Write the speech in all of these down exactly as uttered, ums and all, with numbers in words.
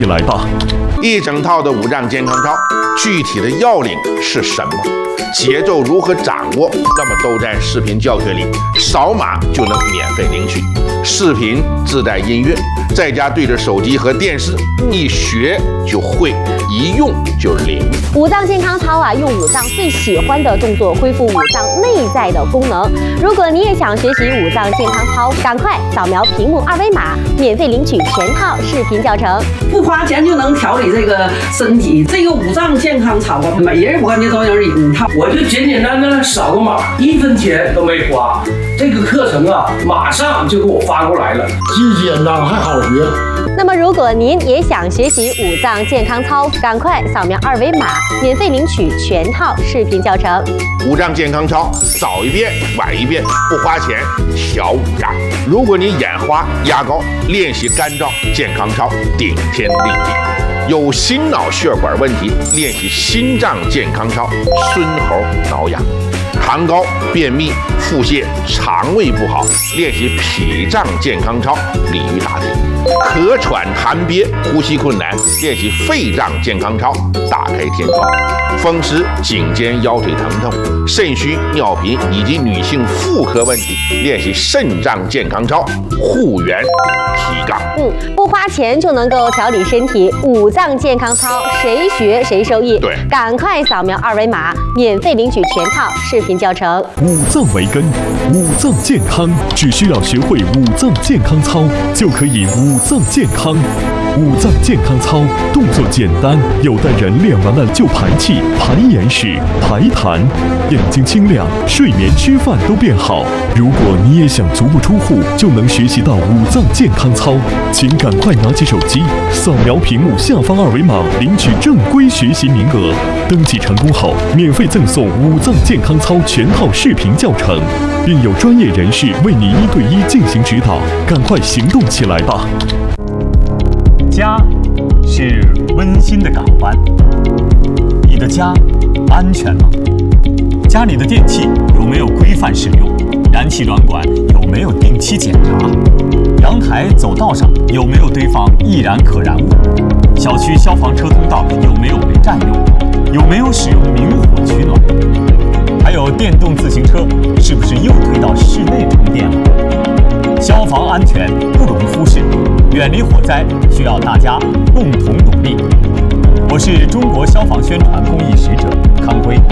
来吧！ 一整套的五脏健康操，具体的要领是什么？节奏如何掌握？那么都在视频教学里，扫码就能免费领取。视频自带音乐，在家对着手机和电视，一学就会，一用就灵。 五脏健康操啊，用五脏最喜欢的动作恢复五脏内在的功能。如果你也想学习五脏健康操，赶快扫描屏幕二维码，免费领取全套视频教程， 不花钱就能调理这个身体。这个五脏健康操啊，每人我感觉都有一套。 我就简简单单扫个码，一分钱都没花。这个课程啊，马上就给我发过来了， 既简单还好学。 那么，如果您也想学习五脏健康操，赶快扫描二维码，免费领取全套视频教程。 五脏健康操，早一遍晚一遍，不花钱，调五脏。如果你眼花、牙膏，练习干燥健康操，顶天立地。有心脑血管问题，练习心脏健康操，孙猴挠痒。痰高、便秘、腹泻、肠胃不好，练习脾脏健康操，鲤鱼打挺。咳喘痰憋、呼吸困难，练习肺脏健康操，打开天窗。风湿、颈肩腰腿疼痛、肾虚、尿频以及女性妇科问题，练习肾脏健康操，护元提杠。 嗯，不花钱就能够调理身体，五脏健康操谁学谁受益。 对， 赶快扫描二维码，免费领取全套视频教程。 五脏为根，五脏健康，只需要学会五脏健康操，就可以五脏健康。五脏健康操动作简单，有的人练完了就排气、排眼屎、排痰，眼睛清亮，睡眠、吃饭都变好。如果你也想足不出户就能学习到五脏健康操，请赶快拿起手机，扫描屏幕下方二维码，领取正规学习名额。登记成功后，免费赠送五脏健康操全套视频教程，并有专业人士为你一对一进行指导。赶快行动起来吧！ 家是温馨的港湾。你的家安全吗？家里的电器有没有规范使用？燃气软管有没有定期检查？阳台走道上有没有堆放易燃可燃物？小区消防车通道有没有被占用？有没有使用明火取暖？还有电动自行车是不是又推到室内充电了？消防安全不容忽视，远离火灾需要大家共同努力。我是中国消防宣传公益使者康辉。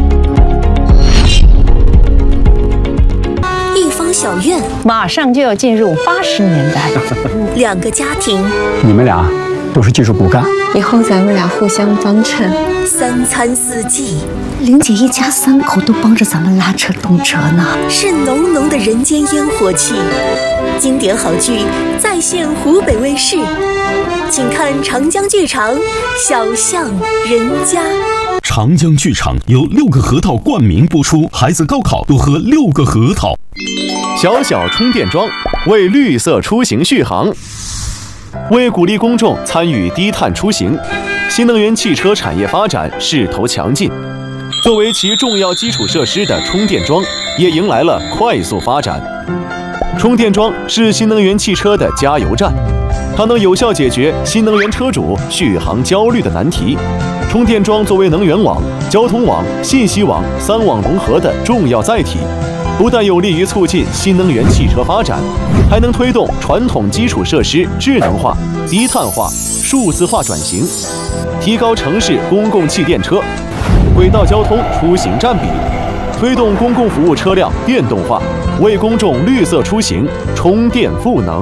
一方小院， 马上就要进入八十年代， 两个家庭， 你们俩都是技术骨干， 以后咱们俩互相帮衬。 三餐四季， 玲姐一家三口都帮着咱们拉扯动辄呢， 是浓浓的人间烟火气。经典好剧再现湖北卫视，请看长江剧场《小巷人家》。 长江剧场由六个核桃冠名播出，孩子高考多喝六个核桃。 小小充电桩为绿色出行续航。为鼓励公众参与低碳出行，新能源汽车产业发展势头强劲。作为其重要基础设施的充电桩，也迎来了快速发展。充电桩是新能源汽车的加油站，它能有效解决新能源车主续航焦虑的难题。充电桩作为能源网、交通网、信息网三网融合的重要载体，不但有利于促进新能源汽车发展，还能推动传统基础设施智能化、低碳化、数字化转型，提高城市公共汽电车、轨道交通出行占比，推动公共服务车辆电动化，为公众绿色出行充电赋能。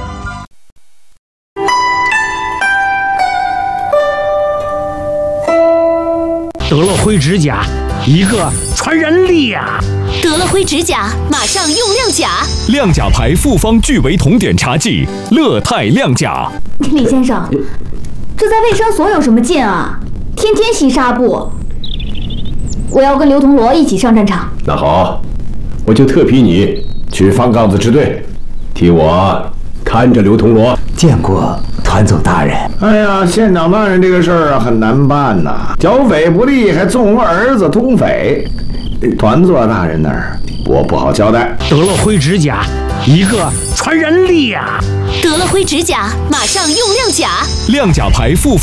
德乐辉指甲，一个传染力呀！ 德乐辉指甲，马上用亮甲。 亮甲牌复方聚维酮碘茶剂，乐泰亮甲。 李先生，这在卫生所有什么劲啊？天天洗纱布。我要跟刘铜锣一起上战场。 那好，我就特批你去方杠子支队，替我看着刘铜锣。 见过团总大人。 哎呀，县长大人这个事儿啊很难办呐，剿匪不力，还纵我儿子通匪，团座大人那儿我不好交代。 德乐辉指甲，一个传染力呀！ 德乐辉指甲，马上用亮甲。 亮甲牌复方。